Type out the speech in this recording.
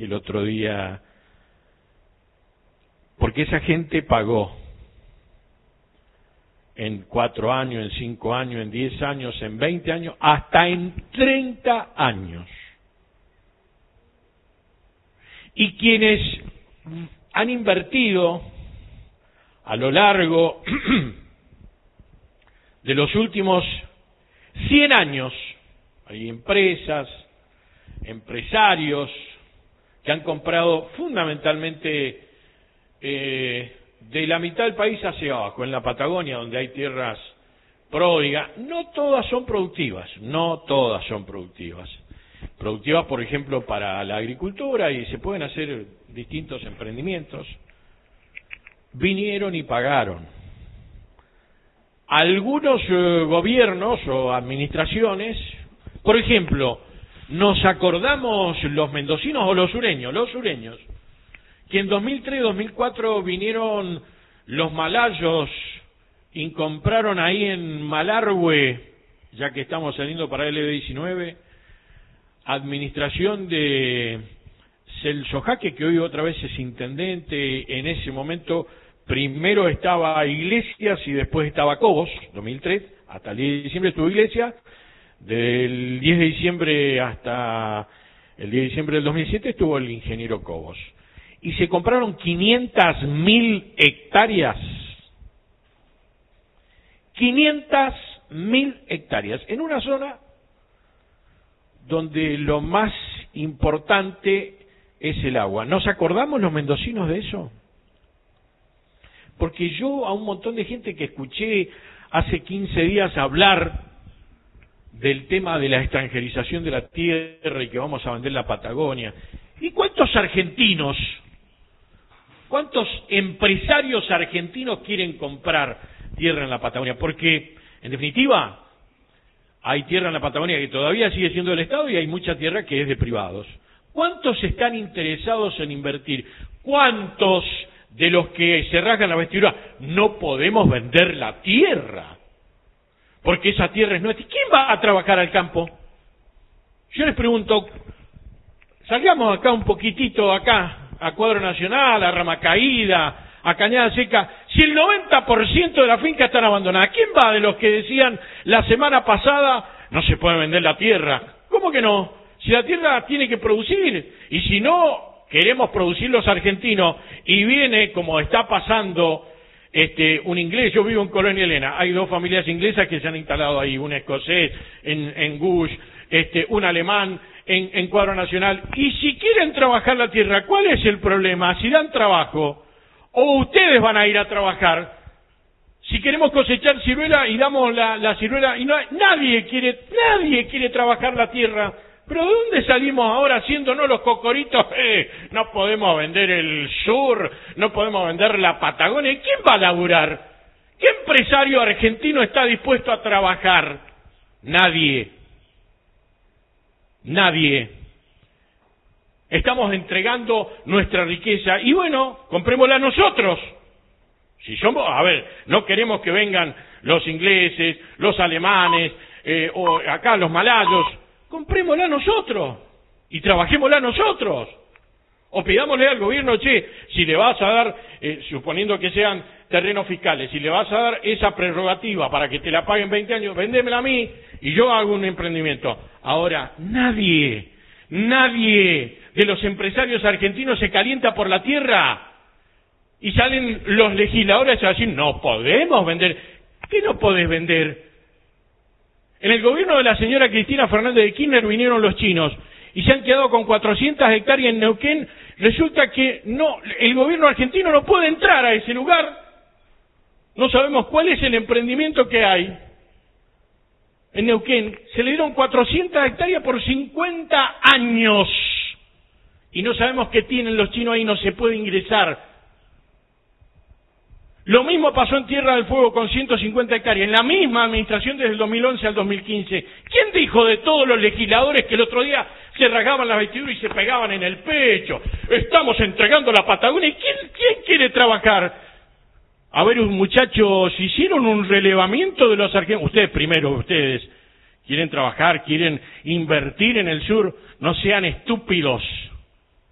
el otro día, porque esa gente pagó en 4 años, en 5 años, en 10 años, en 20 años, hasta en 30 años. Y quienes han invertido a lo largo de los últimos 100 años, hay empresas, empresarios que han comprado fundamentalmente de la mitad del país hacia abajo, en la Patagonia, donde hay tierras pródigas. No todas son productivas, productivas, por ejemplo, para la agricultura, y se pueden hacer distintos emprendimientos. Vinieron y pagaron. Algunos gobiernos o administraciones, por ejemplo, nos acordamos los mendocinos o los sureños, que en 2003-2004 vinieron los malayos y compraron ahí en Malargüe, ya que estamos saliendo para el LB19, administración de Celso Jaque, que hoy otra vez es intendente. En ese momento primero estaba Iglesias y después estaba Cobos, 2003, hasta el 10 de diciembre estuvo Iglesias, del 10 de diciembre hasta el 10 de diciembre del 2007 estuvo el ingeniero Cobos. Y se compraron 500.000 hectáreas. 500.000 hectáreas en una zona donde lo más importante es el agua. ¿Nos acordamos los mendocinos de eso? Porque yo a un montón de gente que escuché hace 15 días hablar del tema de la extranjerización de la tierra y que vamos a vender la Patagonia. ¿Y cuántos argentinos, cuántos empresarios argentinos quieren comprar tierra en la Patagonia? Porque, en definitiva, hay tierra en la Patagonia que todavía sigue siendo del Estado y hay mucha tierra que es de privados. ¿Cuántos están interesados en invertir? ¿Cuántos de los que se rasgan la vestidura no podemos vender la tierra? Porque esa tierra es nuestra. ¿Quién va a trabajar al campo? Yo les pregunto, salgamos acá un poquitito, acá, a Cuadro Nacional, a Rama Caída, a Cañada Seca, si el 90% de la finca están abandonadas, ¿quién va de los que decían la semana pasada no se puede vender la tierra? ¿Cómo que no? Si la tierra tiene que producir, y si no queremos producir los argentinos, y viene, como está pasando, un inglés. Yo vivo en Colonia Elena, hay 2 familias inglesas que se han instalado ahí, un escocés en Gush, un alemán en Cuadro Nacional, y si quieren trabajar la tierra, ¿cuál es el problema? Si dan trabajo, o ustedes van a ir a trabajar. Si queremos cosechar ciruela y damos la ciruela, y nadie quiere trabajar la tierra. ¿Pero de dónde salimos ahora haciéndonos los cocoritos? No podemos vender el sur, no podemos vender la Patagonia. ¿Y quién va a laburar? ¿Qué empresario argentino está dispuesto a trabajar? Nadie. Estamos entregando nuestra riqueza y bueno, comprémosla nosotros. Si somos, no queremos que vengan los ingleses, los alemanes, o acá los malayos. Comprémosla nosotros y trabajémosla nosotros. O pidámosle al gobierno, si le vas a dar, suponiendo que sean terrenos fiscales, si le vas a dar esa prerrogativa para que te la paguen 20 años, vendémela a mí y yo hago un emprendimiento. Ahora, nadie de los empresarios argentinos se calienta por la tierra y salen los legisladores a decir, no podemos vender. ¿Qué no podés vender? En el gobierno de la señora Cristina Fernández de Kirchner vinieron los chinos y se han quedado con 400 hectáreas en Neuquén. Resulta que el gobierno argentino no puede entrar a ese lugar. No sabemos cuál es el emprendimiento que hay. En Neuquén se le dieron 400 hectáreas por 50 años. Y no sabemos qué tienen los chinos ahí, no se puede ingresar. Lo mismo pasó en Tierra del Fuego con 150 hectáreas, en la misma administración desde el 2011 al 2015. ¿Quién dijo de todos los legisladores que el otro día se rasgaban las vestiduras y se pegaban en el pecho? Estamos entregando la Patagonia. ¿Quién quiere trabajar? A ver, muchachos, hicieron un relevamiento de los argentinos. Ustedes primero, ustedes quieren trabajar, quieren invertir en el sur. No sean estúpidos.